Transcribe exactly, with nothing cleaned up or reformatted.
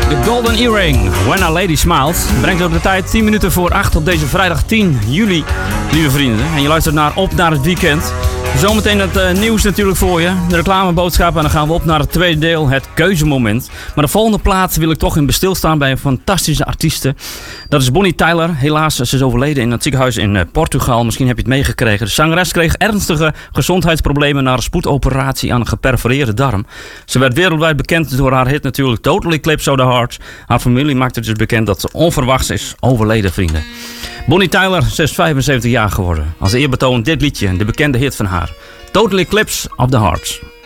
De Golden Earring, When a Lady Smiles. Brengt op de tijd tien minuten voor acht op deze vrijdag tien juli, lieve vrienden. En je luistert naar Op naar het weekend. Zometeen het uh, nieuws natuurlijk voor je. De reclameboodschap en dan gaan we op naar het tweede deel, het keuzemoment. Maar de volgende plaats wil ik toch in bestilstaan bij een fantastische artieste. Dat is Bonnie Tyler. Helaas, ze is overleden in het ziekenhuis in uh, Portugal. Misschien heb je het meegekregen. De zangeres kreeg ernstige gezondheidsproblemen na een spoedoperatie aan een geperforeerde darm. Ze werd wereldwijd bekend door haar hit natuurlijk Total Eclipse of the Heart. Haar familie maakte dus bekend dat ze onverwachts is overleden, vrienden. Bonnie Tyler, ze is vijfenzeventig jaar geworden. Als eerbetoon dit liedje, de bekende hit van haar. Total Eclipse of the Heart.